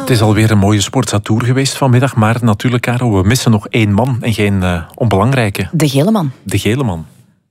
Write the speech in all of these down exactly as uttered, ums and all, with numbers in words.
Het is alweer een mooie Sportza-tour geweest vanmiddag, maar natuurlijk, Caro, we missen nog één man en geen uh, onbelangrijke. De gele man. De gele man.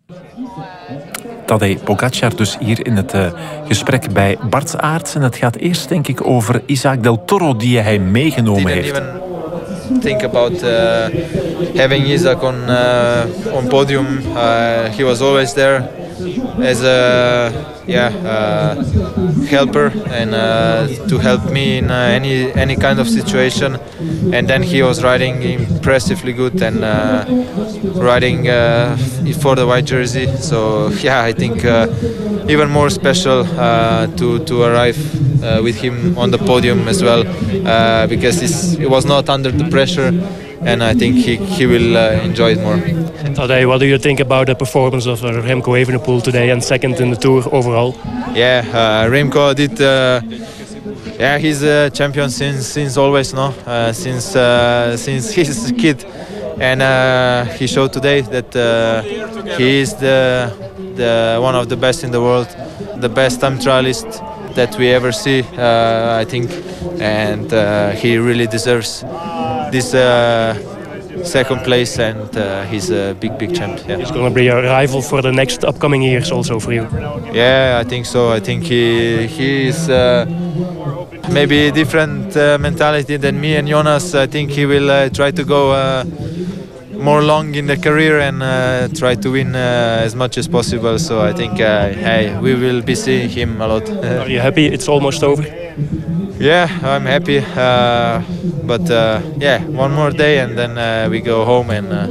Tadej Pogačar dus hier in het uh, gesprek bij Bart Aerts. En het gaat eerst, denk ik, over Isaac Del Toro, die hij meegenomen heeft. Think about uh, having Isaac on uh, on podium. Uh, he was always there as a yeah uh, helper and uh, to help me in uh, any any kind of situation. And then he was riding impressively good and uh, riding uh, for the white jersey. So yeah, I think uh, even more special uh, to to arrive uh, with him on the podium as well uh, because he was not under the pressure. And I think he, he will uh, enjoy it more. Tadej, what do you think about the performance of uh, Remco Evenepoel today and second in the Tour overall? Yeah, uh, Remco did. Uh, yeah, he's a champion since since always, no, uh, since uh, since he's a kid, and uh, he showed today that uh, he is the the one of the best in the world, the best time trialist that we ever see, uh, I think, and uh, he really deserves this uh, second place, and uh, he's a big, big champ. Yeah. He's going to be a rival for the next upcoming years also for you. Yeah, I think so. I think he he is uh, maybe a different uh, mentality than me and Jonas. I think he will uh, try to go uh, more long in the career and uh, try to win uh, as much as possible. So I think uh, hey, we will be seeing him a lot. Are you happy it's almost over? Yeah, I'm happy, uh, but uh, yeah, one more day and then uh, we go home and uh,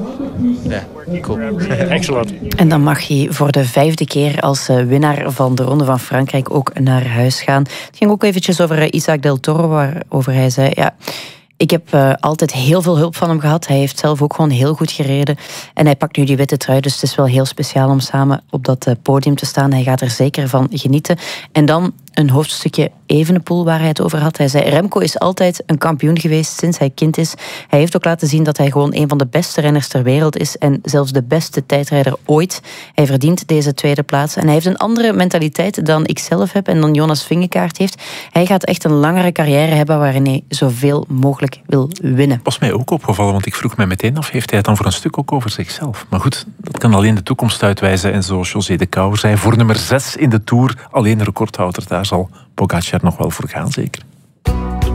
yeah, cool. Thanks a lot. En dan mag hij voor de vijfde keer als winnaar van de Ronde van Frankrijk ook naar huis gaan. Het ging ook eventjes over Isaac Del Toro, waarover hij zei, ja, ik heb uh, altijd heel veel hulp van hem gehad. Hij heeft zelf ook gewoon heel goed gereden. En hij pakt nu die witte trui, dus het is wel heel speciaal om samen op dat uh, podium te staan. Hij gaat er zeker van genieten. En dan een hoofdstukje Evenepoel waar hij het over had. Hij zei, Remco is altijd een kampioen geweest sinds hij kind is. Hij heeft ook laten zien dat hij gewoon een van de beste renners ter wereld is en zelfs de beste tijdrijder ooit. Hij verdient deze tweede plaats en hij heeft een andere mentaliteit dan ik zelf heb en dan Jonas Vingegaard heeft. Hij gaat echt een langere carrière hebben waarin hij zoveel mogelijk wil winnen. Was mij ook opgevallen, want ik vroeg mij meteen af, heeft hij het dan voor een stuk ook over zichzelf? Maar goed, dat kan alleen de toekomst uitwijzen. En zoals José de Kouwer zei, voor nummer zes in de Tour, alleen recordhouder, daar zal Pogačar nog wel voor gaan, zeker.